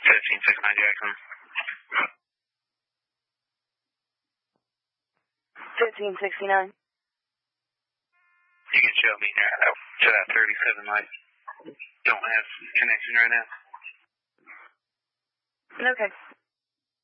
1569 Jackson. 1569. You can show me here to that 37 light. Don't have connection right now. Okay.